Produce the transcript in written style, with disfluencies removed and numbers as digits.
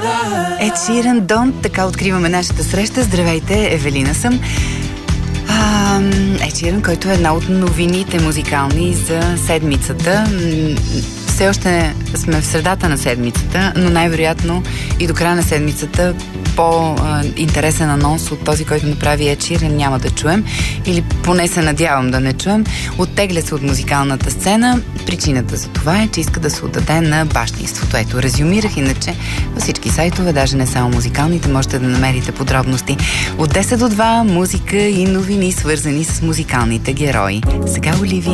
Ед Ширан, Don't, така откриваме нашата среща. Здравейте, Евелина съм. Ед Ширан, който е една от новините музикални за седмицата. Все още сме в средата на седмицата, но най-вероятно и до края на седмицата по-интересен анонс от този, който направи Ед Ширан, няма да чуем, или поне се надявам да не чуем. Оттегля се от музикалната сцена. Причината за това е, че иска да се отдаде на бащинството. Ето, резюмирах, иначе във всички сайтове, даже не само музикалните, можете да намерите подробности. От 10 до 2 музика и новини, свързани с музикалните герои. Сега Оливия.